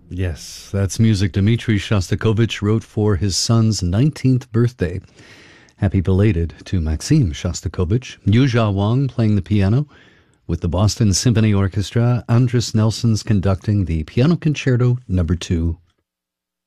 Yes, that's music Dmitri Shostakovich wrote for his son's 19th birthday. Happy belated to Maxim Shostakovich. Yuzha Wang playing the piano. With the Boston Symphony Orchestra, Andris Nelson's conducting the Piano Concerto No. 2.